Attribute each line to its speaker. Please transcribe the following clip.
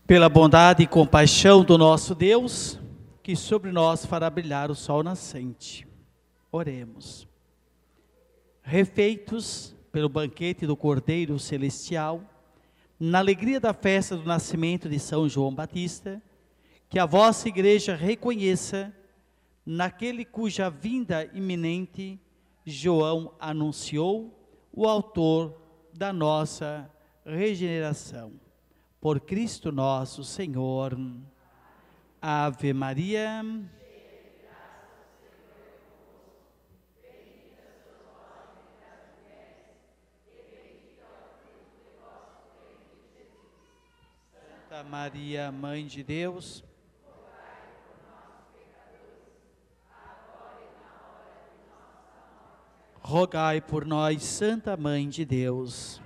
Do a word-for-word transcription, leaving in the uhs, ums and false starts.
Speaker 1: Pela bondade e compaixão do nosso Deus, que sobre nós fará brilhar o sol nascente. Oremos. Refeitos pelo banquete do Cordeiro Celestial, na alegria da festa do nascimento de São João Batista, que a vossa igreja reconheça, naquele cuja vinda iminente João anunciou, o autor da nossa regeneração. Por Cristo nosso Senhor. Ave Maria. Santa Maria, Mãe de Deus, rogai por nós, Santa Mãe de Deus.